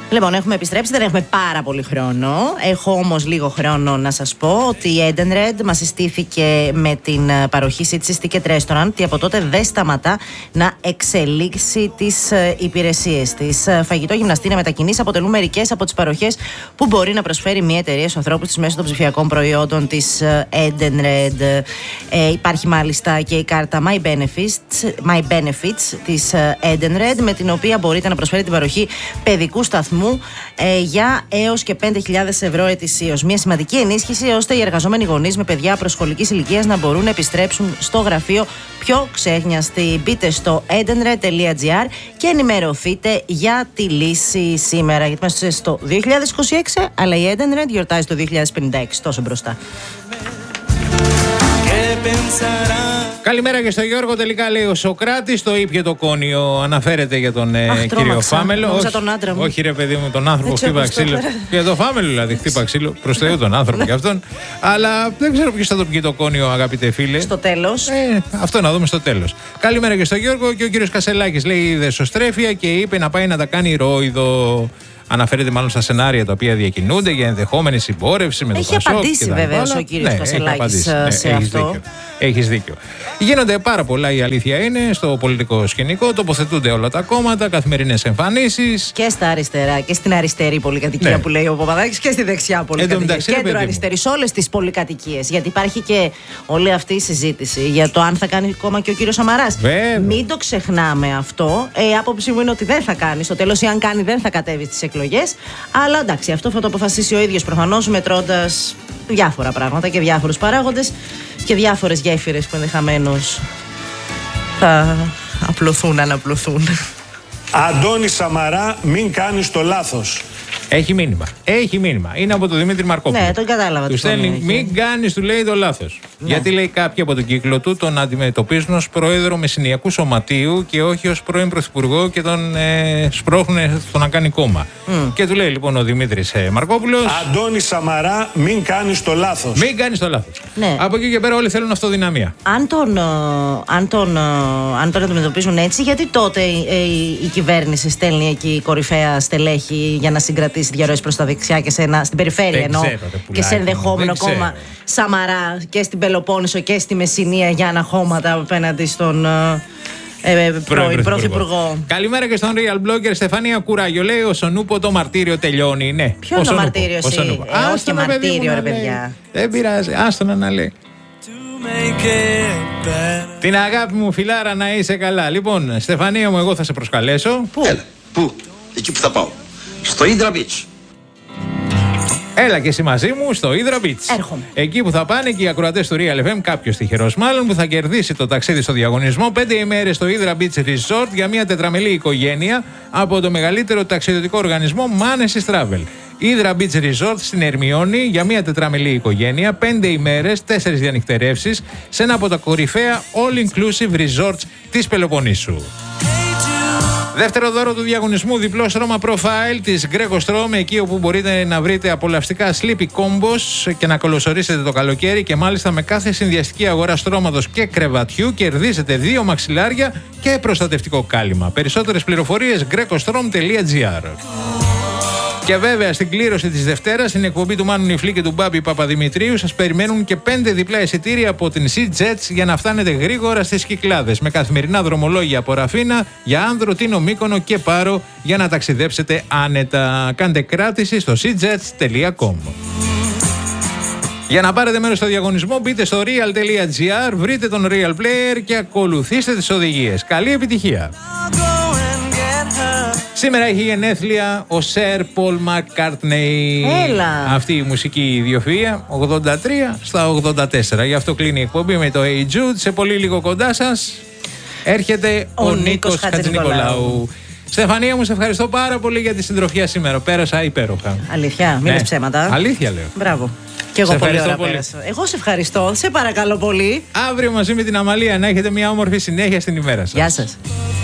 Λοιπόν, έχουμε επιστρέψει, δεν έχουμε πάρα πολύ χρόνο. Έχω όμως λίγο χρόνο να σας πω ότι η Edenred μας συστήθηκε με την παροχή City Ticket Restaurant και από τότε δεν σταματά να εξελίξει τις υπηρεσίες της. Φαγητό, γυμναστήρια, μετακινήσεις αποτελούν μερικές από τις παροχές που μπορεί να προσφέρει μια εταιρεία στους ανθρώπους της μέσω των ψηφιακών προϊόντων της Edenred. Υπάρχει μάλιστα και η κάρτα My Benefits της Edenred, με την οποία μπορείτε να προσφέρετε την παροχή παιδικού σταθμού για έως και 5.000 ευρώ ετησίως. Μια σημαντική ενίσχυση ώστε οι εργαζόμενοι γονείς με παιδιά προσχολικής ηλικίας να μπορούν να επιστρέψουν στο γραφείο πιο ξέχνιαστοι. Μπείτε στο edenred.gr και ενημερωθείτε για τη λύση σήμερα. Γιατί είμαστε στο 2026, αλλά η Edenred γιορτάζει το 2056. Τόσο μπροστά. Καλημέρα και στο Γιώργο. Τελικά λέει ο Σοκράτης το ήπια το κόνιο. Αναφέρεται για τον κύριο Φάμελο. Όχι, ρε παιδί μου, τον άνθρωπο χτύπα ξύλο. Για τον Φάμελο δηλαδή χτύπα ξύλο. Προς Θεού τον άνθρωπο και αυτόν. Αλλά δεν ξέρω ποιος θα το πιει το κόνιο, αγαπητέ φίλε. Στο τέλος. Αυτό να δούμε στο τέλος. Καλημέρα και στο Γιώργο. Και ο κύριος Κασελάκης λέει είδε σωστρέφεια και είπε να πάει να τα κάνει ρόιδο. Αναφέρεται μάλλον στα σενάρια τα οποία διακινούνται για ενδεχόμενη συμπόρευση με το Πασόκ. Έχει απαντήσει βέβαια ο κύριος Κασελάκης σε αυτό. Έχεις δίκιο. Γίνονται πάρα πολλά, η αλήθεια είναι, στο πολιτικό σκηνικό. Τοποθετούνται όλα τα κόμματα, καθημερινές εμφανίσεις. Και στα αριστερά και στην αριστερή πολυκατοικία που λέει ο Παπαδάκης και στη δεξιά πολυκατοικία. Κέντρο αριστερή, σε όλες τις πολυκατοικίες. Γιατί υπάρχει και όλη αυτή η συζήτηση για το αν θα κάνει κόμμα και ο κύριος Σαμαράς. Μην το ξεχνάμε αυτό. Άποψή μου είναι ότι δεν θα κάνει. Στο τέλος, ή αν κάνει, δεν θα κατέβει στις εκλογές. Αλλά εντάξει, αυτό θα το αποφασίσει ο ίδιος προφανώς, μετρώντας διάφορα πράγματα και διάφορους παράγοντες και διάφορες γέφυρες που ενδεχομένως θα αναπλωθούν. Αντώνη Σαμαρά, μην κάνεις το λάθος. Έχει μήνυμα. Είναι από τον Δημήτρη Μαρκόπουλο. Ναι, τον κατάλαβα. Του στέλνει, μην κάνεις, του λέει, το λάθος. Ναι. Γιατί λέει κάποιοι από τον κύκλο του τον αντιμετωπίζουν ως πρόεδρο Μεσσηνιακού Σωματείου και όχι ως πρώην πρωθυπουργό και τον σπρώχνουν στο να κάνει κόμμα. Και του λέει λοιπόν ο Δημήτρης Μαρκόπουλος, Αντώνη Σαμαρά, μην κάνεις το λάθος. Μην κάνεις το λάθος. Ναι. Από εκεί και πέρα όλοι θέλουν αυτοδυναμία. Αν τον αντιμετωπίζουν έτσι, γιατί τότε η κυβέρνηση στέλνει εκεί κορυφαία στελέχη για να συγκρατήσει διαρροές προς τα δεξιά και στην περιφέρεια εννοώ, και σε ενδεχόμενο κόμμα Σαμαρά και στην Πελοπόννησο και στη Μεσσηνία για αναχώματα απέναντι στον πρώην πρωθυπουργό. Καλημέρα και στον Real Blogger Στεφανία Κουράγιο. Λέει ο Σονούπο το μαρτύριο τελειώνει. Ναι. Ποιο είναι το μαρτύριο εσύ? Όχι μαρτύριο ρε παιδιά. Δεν πειράζει, άστον να λέει. Την αγάπη μου φιλάρα, να είσαι καλά. Λοιπόν, Στεφανία μου, εγώ θα σε προσκαλέσω. Πού? Έλα, πού? Εκεί που θα πάω. Στο Hydra Beach. Έλα και εσύ μαζί μου στο Hydra Beach. Έρχομαι. Εκεί που θα πάνε και οι ακροατές του Real FM, κάποιος τυχερός μάλλον, που θα κερδίσει το ταξίδι στο διαγωνισμό 5 ημέρες στο Hydra Beach Resort για μια τετραμελή οικογένεια από το μεγαλύτερο ταξιδιωτικό οργανισμό Manesis Travel. Hydra Beach Resort στην Ερμιόνη για μια τετραμελή οικογένεια, 5 ημέρες, 4 διανυκτερεύσεις σε ένα από τα κορυφαία all-inclusive resorts της Πελοποννήσου. Δεύτερο δώρο του διαγωνισμού, διπλό στρώμα profile της Greco Strom, εκεί όπου μπορείτε να βρείτε απολαυστικά sleepy combos και να καλωσορίσετε το καλοκαίρι και μάλιστα με κάθε συνδυαστική αγορά στρώματος και κρεβατιού κερδίζετε 2 μαξιλάρια και προστατευτικό κάλυμα. Περισσότερες πληροφορίες grecostrom.gr. Και βέβαια στην κλήρωση της Δευτέρας, στην εκπομπή του Μάνου Νιφλή και του Μπάμπη Παπαδημητρίου, σας περιμένουν και 5 διπλά εισιτήρια από την SeaJets για να φτάνετε γρήγορα στις Κυκλάδες. Με καθημερινά δρομολόγια από Ραφίνα για Άνδρο, Τίνο, Μύκονο και Πάρο για να ταξιδέψετε άνετα. Κάντε κράτηση στο seajets.com. Για να πάρετε μέρος στο διαγωνισμό, μπείτε στο real.gr, βρείτε τον Real Player και ακολουθήστε τις οδηγίες. Καλή επιτυχία! Σήμερα έχει γενέθλια ο Sir Paul McCartney. Έλα. Αυτή η μουσική ιδιοφυΐα, 83 στα 84. Γι' αυτό κλείνει η εκπομπή με το Hey Jude. Σε πολύ λίγο κοντά σας έρχεται ο Νίκος Χατζηνικολάου. Στεφανία μου, σε ευχαριστώ πάρα πολύ για τη συντροφιά σήμερα. Πέρασα υπέροχα. Αλήθεια, μην λες ψέματα. Αλήθεια λέω. Μπράβο. Και εγώ πολύ ωραία πέρασα. Εγώ σε ευχαριστώ. Σε παρακαλώ πολύ. Αύριο μαζί με την Αμαλία να έχετε μια όμορφη συνέχεια στην ημέρα σας. Γεια σας.